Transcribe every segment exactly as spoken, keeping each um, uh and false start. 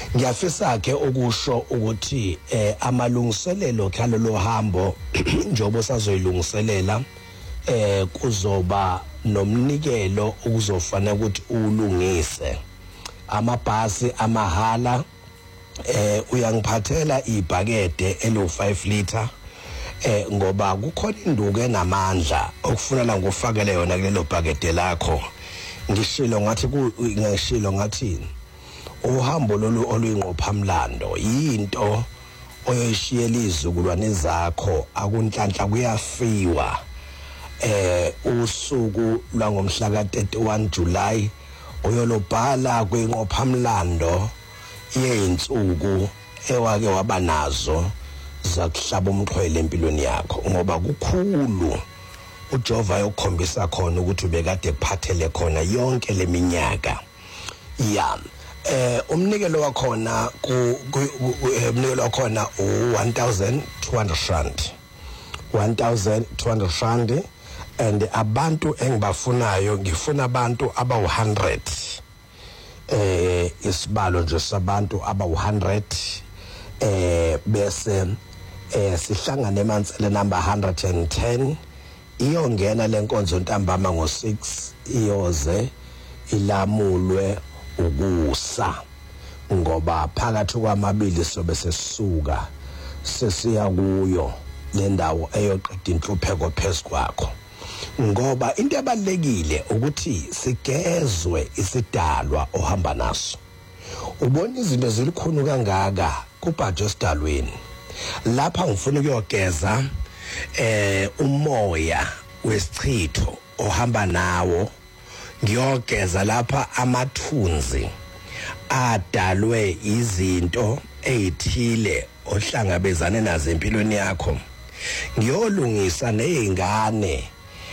ngiyafisa ke ukusho ukuthi eh amalungiselelo khalelo hambo njobo sazoyilungiselela eh kuzoba nomnikelo ukuzofana ukuthi ulungise amabhasi amahala eh uyangiphathela ibhakede elo five liter eh ngoba kukhona induku enamandla okufunela ngofakele yona kulelo bhakede lakho ngishilo ngathi ngishilo ngathi uhambo lolu oluyinqophamlando yinto oyoshiyela izizukulwane zakho akunhlanhla kuyafiwa eh usuku lwangomhla ka thirty-one July uyolobhala kwinqophamlando yeinsuku ewake wabanazo zakuhlaba umxhwele empilweni yakho ngoba kukhulu uJehova yokhombisa khona ukuthi ubekade kuphathele khona yonke leminyaka ya eh umnikelo wakhona ku umnikelo wakhona u one thousand two hundred rand one thousand two hundred rand and abantu engibafunayo ngifuna abantu aba one hundred eh isibalo nje sabantu aba one hundred eh bese eh sihlangane emantsele number one hundred ten iyongena lenkonzo ntambama ngo six iyoze ilamulwe ukusa ngoba phakathi kwamabili sobe sesisuka sesiya kuyo le ndawo eyoqeda inhlupheko phezkwakho ngoba into ebalekile ukuthi sigezwe isidalwa ohamba naso ubona izinto zilikhulu kangaka kubhaje esidalweni lapha ngifuna ukuyogeza eh umoya wesichitho ohamba nawo ngiyogeza lapha amathunzi adalwe izinto ezithile ohlangabezane nazo empilweni yakho ngiyolungisa nezingane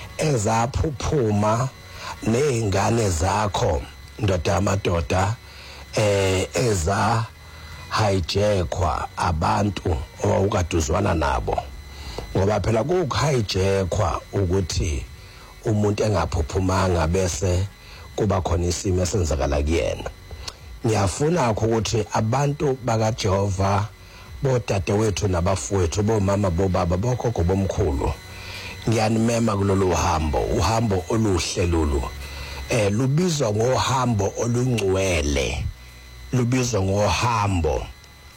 ezaphuphuma nezingane zakho ndoda amadoda eh eza hijackwa abantu owukaduzwana nabo ngoba phela kuhijackwa ukuthi umuntu engaphuphumanga bese kuba khona isimo esenzakala kuyena ngiyafuna ukuthi abantu bakaJehova bodade wethu nabafowethu bomama bobaba bokhokho bomkhulu ngiyanimema kulolu hambo uhambo oluhle lolu eh lubizwa ngohambo olungcwele lubizwa ngohambo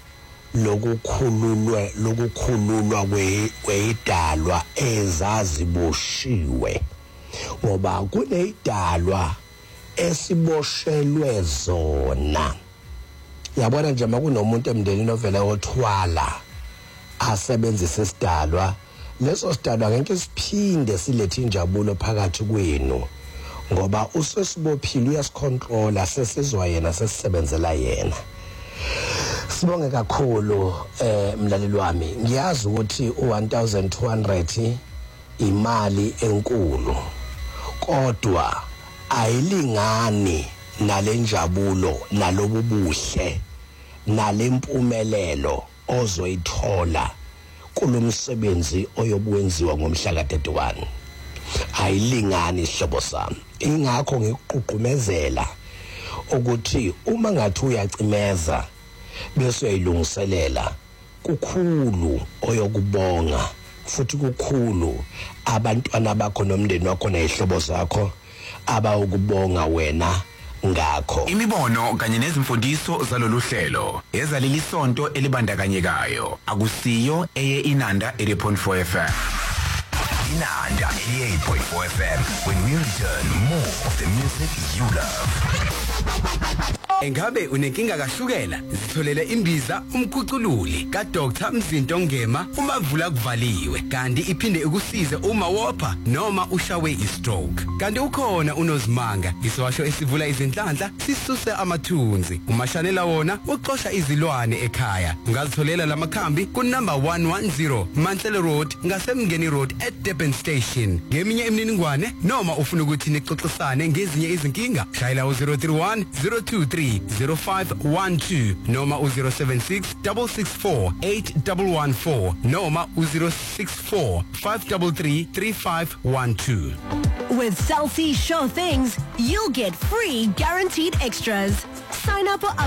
lokukhululwe lokukhululwa kweyidalwa ezaziboshiwe ngoba kuneyidalwa esiboshelwe zona yabona nje makunomuntu emndenini ovela othwala asebenzisa isidalwa leso sidalwa ngeke siphinde silethe injabulo phakathi kwenu ngoba usesibophila uyasicontrola sesizwa yena sesisebenzela yena sibonge kakhulu eh mlaleli wami ngiyazi ukuthi u one thousand two hundred imali enkulu kodwa ayilingani nalenjabulo nalobubuhle nalempumelelo ozoyithola kulomsebenzi oyobwenziwa ngomhla ka thirty-one ayilingani ihlobo sami ingakho ngikuqhuqumezela ukuthi uma ngathi uyacimeza bese uyilungiselela kukhulu oyokubonga futhi kukhulu abantwana bakho nomndeni wakho nezihlobo zakho abawukubonga wena ngakho imibono kanye nezimfundiso zalolu hlelo ezaleli sonto elibandakanyekayo akusiyo eye Inanda eighty point four F M Inanda eighty-eight point four F M when we return more of the music you love. Engabe unenkinga kashukela zitholele imbiza umkhucululi ka Doctor Mzinto Ngema umavula kuvaliwe kanti iphinde ukusize uma wopha noma ushawe istroke kanti ukhona unozimanga iswasho esivula izinhlanhla sisuse amathunzi umashanela wona uxosha izilwane ekhaya ungazitholela lamakhambi ku number one ten Mantle Road ngasemngeni Road at Durban Station ngeminye imininingwane noma ufuna ukuthi nixoxisane ngezinye izinkinga shayela u zero three one zero two three zero five one two noma u zero seven six six six four eight one one four noma u zero six four five three three three five one two. With Cell C Sure Things, you'll get free guaranteed extras. Sign up for